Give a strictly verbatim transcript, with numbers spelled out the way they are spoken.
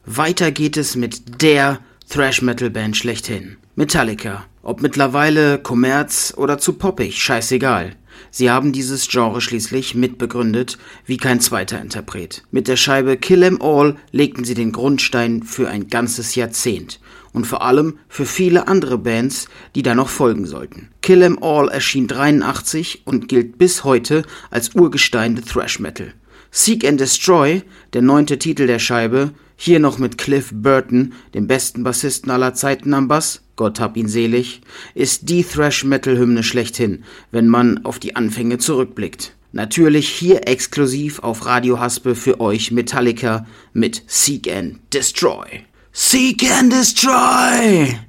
Weiter geht es mit der Thrash-Metal-Band schlechthin. Metallica. Ob mittlerweile Kommerz oder zu poppig, scheißegal. Sie haben dieses Genre schließlich mitbegründet, wie kein zweiter Interpret. Mit der Scheibe Kill 'Em All legten sie den Grundstein für ein ganzes Jahrzehnt und vor allem für viele andere Bands, die da noch folgen sollten. Kill 'Em All erschien dreiundachtzig und gilt bis heute als Urgestein des Thrash Metal. Seek and Destroy, der neunte Titel der Scheibe, hier noch mit Cliff Burton, dem besten Bassisten aller Zeiten am Bass, Gott hab ihn selig, ist die Thrash-Metal-Hymne schlechthin, wenn man auf die Anfänge zurückblickt. Natürlich hier exklusiv auf Radio Haspe für euch Metallica mit Seek and Destroy. Seek and Destroy!